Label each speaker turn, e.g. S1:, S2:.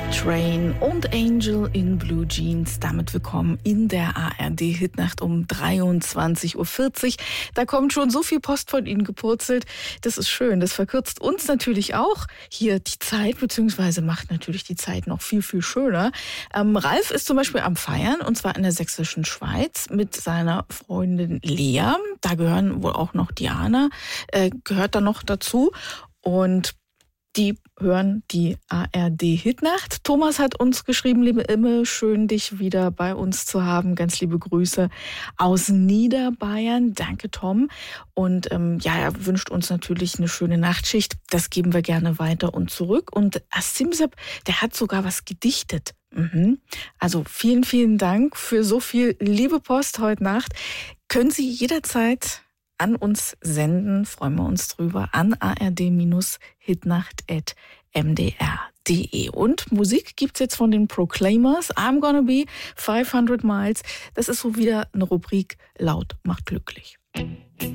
S1: Train und Angel in Blue Jeans. Damit willkommen in der ARD-Hitnacht um 23.40 Uhr. Da kommt schon so viel Post von Ihnen gepurzelt. Das ist schön. Das verkürzt uns natürlich auch hier die Zeit, beziehungsweise macht natürlich die Zeit noch viel, viel schöner. Ralf ist zum Beispiel am Feiern, und zwar in der sächsischen Schweiz mit seiner Freundin Lea. Da gehören wohl auch noch Diana, gehört da noch dazu. Und die hören die ARD-Hitnacht. Thomas hat uns geschrieben: liebe Imme, schön, dich wieder bei uns zu haben. Ganz liebe Grüße aus Niederbayern. Danke, Tom. Und er wünscht uns natürlich eine schöne Nachtschicht. Das geben wir gerne weiter und zurück. Und Asimsep, der hat sogar was gedichtet. Also vielen, vielen Dank für so viel liebe Post heute Nacht. Können Sie jederzeit an uns senden, freuen wir uns drüber, an ard-hitnacht@mdr.de. Und Musik gibt's jetzt von den Proclaimers, I'm Gonna Be 500 Miles. Das ist so wieder eine Rubrik, laut macht glücklich.